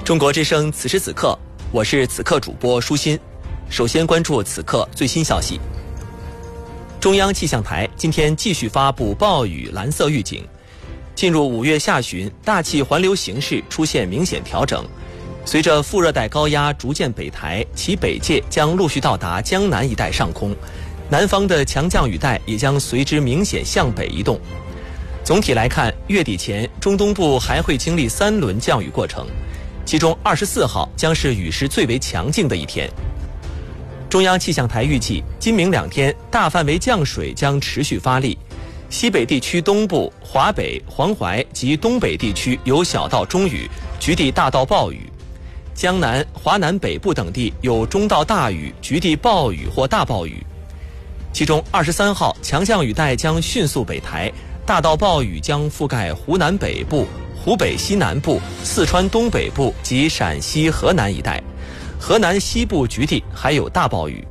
中国之声此时此刻，我是此刻主播舒心。首先关注此刻最新消息。中央气象台今天继续发布暴雨蓝色预警。进入5月下旬，大气环流形势出现明显调整。随着副热带高压逐渐北抬，其北界将陆续到达江南一带上空，南方的强降雨带也将随之明显向北移动。总体来看，月底前中东部还会经历3轮降雨过程，其中24号将是雨势最为强劲的一天。中央气象台预计，今明2天大范围降水将持续发力，西北地区东部、华北、黄淮及东北地区有小到中雨，局地大到暴雨；江南、华南北部等地有中到大雨，局地暴雨或大暴雨。其中23号强降雨带将迅速北抬，大到暴雨将覆盖湖南北部、湖北西南部、四川东北部及陕西、河南一带，河南西部局地还有大暴雨。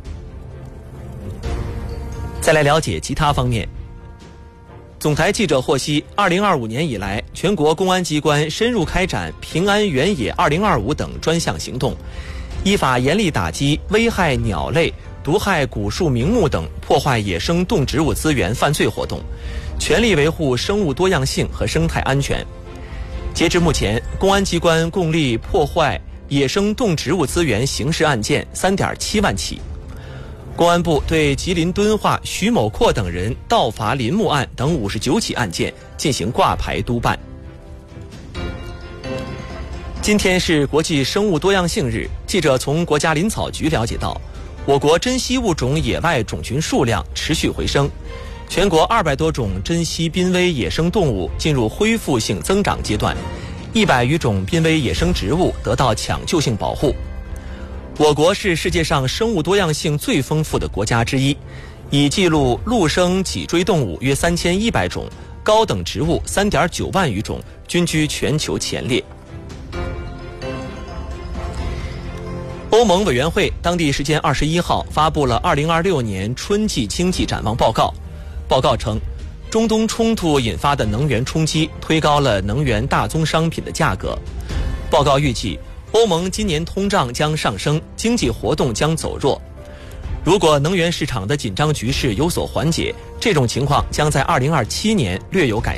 再来了解其他方面。总台记者获悉，2025年以来，全国公安机关深入开展平安原野2025等专项行动，依法严厉打击危害鸟类、毒害古树名木等破坏野生动植物资源犯罪活动，全力维护生物多样性和生态安全。截至目前，公安机关共立破坏野生动植物资源刑事案件3.7万起。公安部对吉林敦化徐某阔等人盗伐林木案等59起案件进行挂牌督办。今天是国际生物多样性日，记者从国家林草局了解到，我国珍稀物种野外种群数量持续回升，全国200多种珍稀濒危野生动物进入恢复性增长阶段，100余种濒危野生植物得到抢救性保护。我国是世界上生物多样性最丰富的国家之一，已记录陆生脊椎动物约3100种，高等植物3.9万余种，均居全球前列。欧盟委员会当地时间21号发布了2026年春季经济展望报告。报告称，中东冲突引发的能源冲击推高了能源大宗商品的价格。报告预计，欧盟今年通胀将上升，经济活动将走弱。如果能源市场的紧张局势有所缓解，这种情况将在2027年略有改善。